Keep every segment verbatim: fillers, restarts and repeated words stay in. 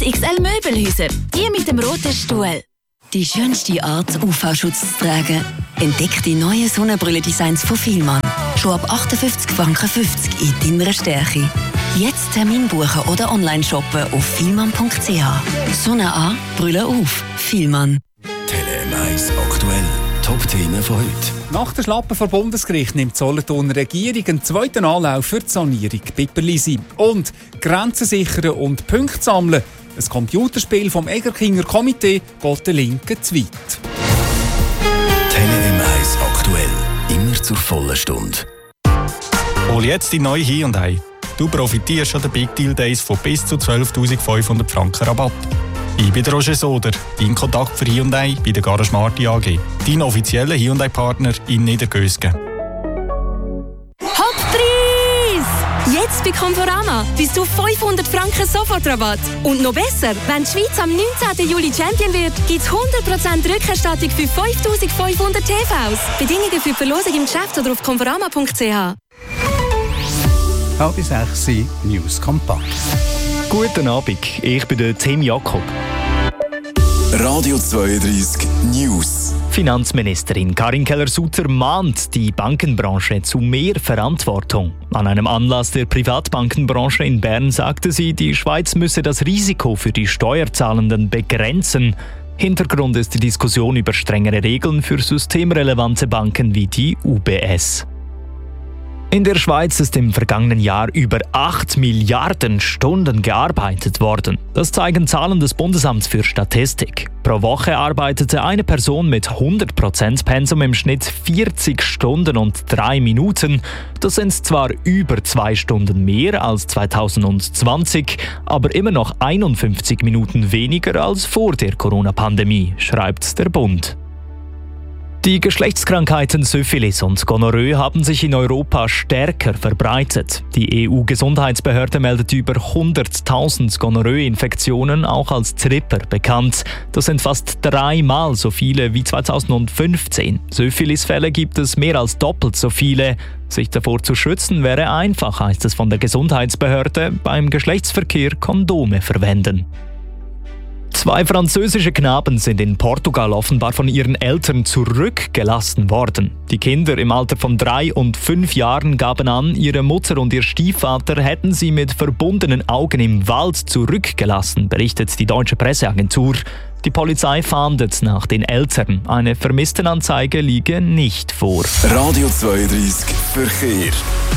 X L Möbelhäuser. Die mit dem roten Stuhl. Die schönste Art, U V-Schutz zu tragen. Entdeck die neuen Sonnenbrille-Designs von Fielmann. Schon ab achtundfünfzig Franken fünfzig in deiner Stärke. Jetzt Termin buchen oder online shoppen auf fielmann punkt c h. Sonne an, Brille auf. Fielmann. Tele M eins aktuell. Top-Themen von heute. Nach der Schlappe vor Bundesgericht nimmt die Solothurner Regierung einen zweiten Anlauf für die Sanierung Piperlisi. Und Grenzen sichern und Punkte sammeln. Ein Computerspiel vom Egerkinger Komitee geht den Linken zu weit. Tele M eins aktuell. Immer zur vollen Stunde. Hol jetzt die neue Hyundai. Du profitierst an den Big Deal Days von bis zu zwölftausendfünfhundert Franken Rabatt. Ich bin Roger Soder, dein Kontakt für Hyundai bei der Garage Marti A G. Dein offizieller Hyundai-Partner in Niedergösgen. Hochpreis! Jetzt bei Conforama bis zu fünfhundert Franken Sofortrabatt. Und noch besser, wenn die Schweiz am neunzehnten Juli Champion wird, gibt es hundert Prozent Rückerstattung für fünftausendfünfhundert T Vs. Bedingungen für die Verlosung im Geschäft oder auf conforama punkt c h. Halb sechs News kompakt. Guten Abend, ich bin der Tim Jakob. Radio zweiunddreißig News. Finanzministerin Karin Keller-Sutter mahnt die Bankenbranche zu mehr Verantwortung. An einem Anlass der Privatbankenbranche in Bern sagte sie, die Schweiz müsse das Risiko für die Steuerzahlenden begrenzen. Hintergrund ist die Diskussion über strengere Regeln für systemrelevante Banken wie die U B S. In der Schweiz ist im vergangenen Jahr über acht Milliarden Stunden gearbeitet worden. Das zeigen Zahlen des Bundesamts für Statistik. Pro Woche arbeitete eine Person mit hundert Prozent Pensum im Schnitt vierzig Stunden und drei Minuten. Das sind zwar über zwei Stunden mehr als zweitausendzwanzig, aber immer noch einundfünfzig Minuten weniger als vor der Corona-Pandemie, schreibt der Bund. Die Geschlechtskrankheiten Syphilis und Gonorrhoe haben sich in Europa stärker verbreitet. Die E U-Gesundheitsbehörde meldet über hunderttausend Gonorrhoe-Infektionen, auch als Tripper bekannt. Das sind fast dreimal so viele wie zweitausendfünfzehn. Syphilis-Fälle gibt es mehr als doppelt so viele. Sich davor zu schützen wäre einfach, heißt es von der Gesundheitsbehörde. Beim Geschlechtsverkehr Kondome verwenden. Zwei französische Knaben sind in Portugal offenbar von ihren Eltern zurückgelassen worden. Die Kinder im Alter von drei und fünf Jahren gaben an, ihre Mutter und ihr Stiefvater hätten sie mit verbundenen Augen im Wald zurückgelassen, berichtet die deutsche Presseagentur. Die Polizei fahndet nach den Eltern. Eine Vermisstenanzeige liege nicht vor. Radio zweiunddreißig Verkehr.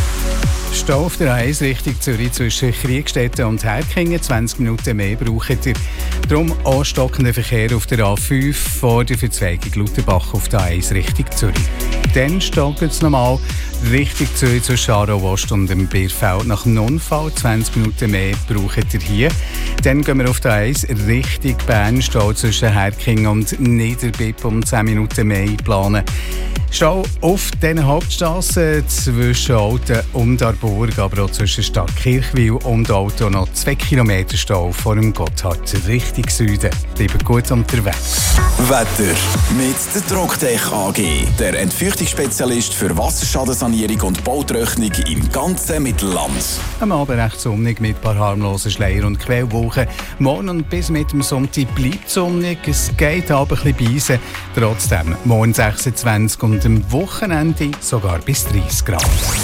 Stau auf der A eins Richtung Zürich zwischen Kriegstetten und Herkingen. zwanzig Minuten mehr braucht ihr. Darum auch stockender Verkehr auf der A fünf vor der Verzweigung Lutherbach auf der A eins Richtung Zürich. Dann stockt es nochmal Richtung Zürich zwischen Aarau-Ost und dem Bierfeld nach dem Unfall. zwanzig Minuten mehr braucht ihr hier. Dann gehen wir auf der A eins Richtung Bern. Stau zwischen Herkingen und Niederbipp um zehn Minuten mehr einplanen. Stau auf den Hauptstrassen zwischen Olten und Arburg, aber auch zwischen Stadt Kirchwil und Olten noch zwei Kilometer Stau vor dem Gotthard Richtung Süden. Bleibt gut unterwegs. Wetter mit der Trocktech A G, der Entfeuchtungsspezialist für Wasserschadensanierung und Bautrocknung im ganzen Mittelland. Am Abend recht sonnig mit ein paar harmlosen Schleier und Quellwolken. Morgen und bis mit dem Sonntag bleibt es sonnig. Es geht aber ein bisschen beisen. Trotzdem, morgen sechsundzwanzig und am Wochenende sogar bis dreißig Grad.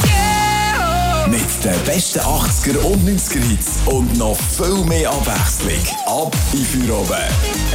Mit den besten achtziger und neunziger Hits und noch viel mehr Abwechslung. Ab in Feierabend.